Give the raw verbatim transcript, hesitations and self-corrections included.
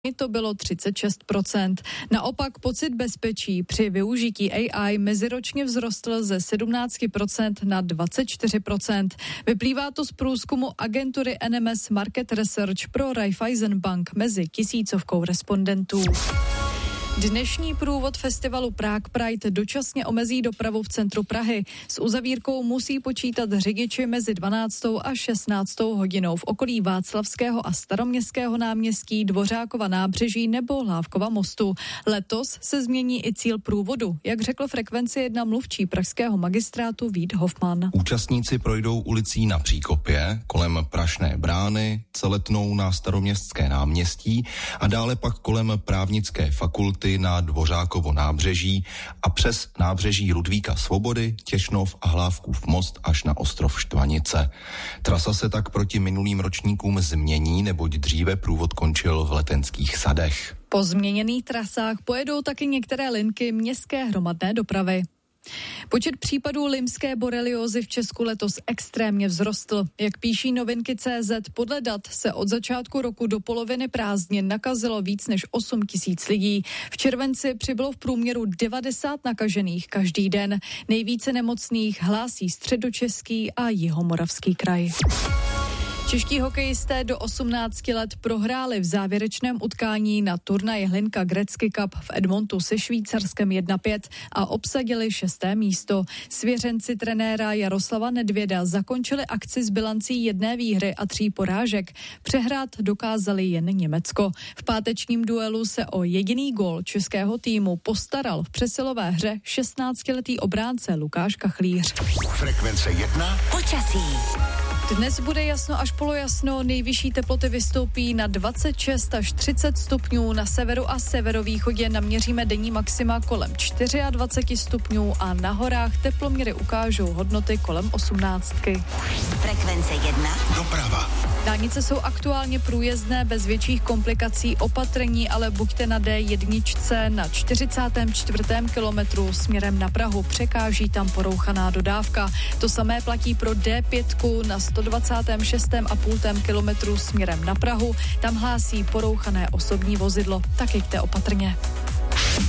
to bylo třicet šest procent. Naopak pocit bezpečí při využití A I meziročně vzrostl ze sedmnáct procent na dvacet čtyři procent. Vyplývá to z průzkumu agentury N M S Market Research pro Raiffeisen Bank mezi tisícovkou respondentů. Dnešní průvod festivalu Prague Pride dočasně omezí dopravu v centru Prahy. S uzavírkou musí počítat řidiči mezi dvanáctou a šestnáctou hodinou v okolí Václavského a Staroměstského náměstí, Dvořákova nábřeží nebo Hlávkova mostu. Letos se změní i cíl průvodu, jak řekl Frekvenci jedna mluvčí pražského magistrátu Vít Hofman. Účastníci projdou ulicí na Příkopě, kolem Prašné brány, celetnou na Staroměstské náměstí a dále pak kolem Právnické fakulty na Dvořákovo nábřeží a přes nábřeží Ludvíka Svobody, Těšnov a Hlávkův most až na ostrov Štvanice. Trasa se tak proti minulým ročníkům změní, neboť dříve průvod končil v Letenských sadech. Po změněných trasách pojedou taky některé linky městské hromadné dopravy. Počet případů lymské boreliózy v Česku letos extrémně vzrostl. Jak píší novinky tečka cé zet, podle dat se od začátku roku do poloviny prázdnin nakazilo víc než osm tisíc lidí. V červenci přibylo v průměru devadesát nakažených každý den. Nejvíce nemocných hlásí Středočeský a Jihomoravský kraj. Čeští hokejisté do osmnácti let prohráli v závěrečném utkání na turnaji Hlinka Gretzky Cup v Edmontu se Švýcarskem jedna pět a obsadili šesté místo. Svěřenci trenéra Jaroslava Nedvěda zakončili akci s bilancí jedné výhry a tří porážek. Přehrát dokázali jen Německo. V pátečním duelu se o jediný gól českého týmu postaral v přesilové hře šestnáctiletý obránce Lukáš Kachlíř. Frekvence jedna. Počasí. Dnes bude jasno až polojasno, nejvyšší teploty vystoupí na dvacet šest až třicet stupňů, na severu a severovýchodě naměříme denní maxima kolem dvacet čtyři stupňů a na horách teploměry ukážou hodnoty kolem osmnáctky. Frekvence jedna. Doprava. Dálnice jsou aktuálně průjezdné bez větších komplikací, opatrní, ale buďte na D jedna na čtyřicátém čtvrtém kilometru směrem na Prahu, překáží tam porouchaná dodávka. To samé platí pro D pět na sto dvacátém šestém a půl kilometru směrem na Prahu, tam hlásí porouchané osobní vozidlo, tak jeďte opatrně.